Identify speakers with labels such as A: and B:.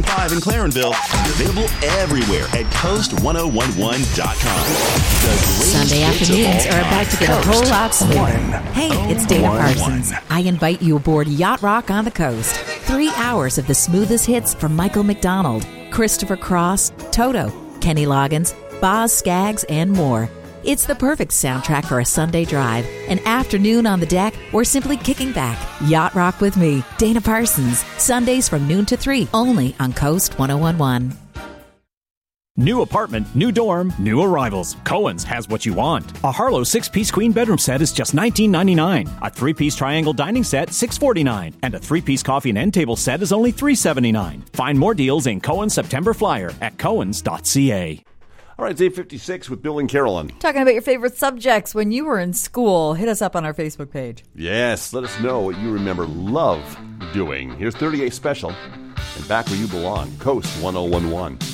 A: 101.5 in Clarenville. Available everywhere at coast1011.com.
B: Sunday afternoons are about to get a whole lot smoother. Hey, it's Dana Parsons. I invite you aboard Yacht Rock on the Coast. 3 hours of the smoothest hits from Michael McDonald, Christopher Cross, Toto, Kenny Loggins, Boz Scaggs, and more. It's the perfect soundtrack for a Sunday drive, an afternoon on the deck, or simply kicking back. Yacht Rock with me, Dana Parsons. Sundays from noon to 3, only on Coast 1011.
C: New apartment, new dorm, new arrivals. Cohen's has what you want. A Harlow 6-piece queen bedroom set is just $19.99. A 3-piece triangle dining set, $6.49. And a 3-piece coffee and end table set is only $3.79. Find more deals in Cohen's September Flyer at cohens.ca.
D: All right, it's 8:56 with Bill and Carolyn.
E: Talking about your favorite subjects when you were in school. Hit us up on our Facebook page.
D: Yes, let us know what you remember love doing. Here's 38 Special, and Back Where You Belong, Coast 1011.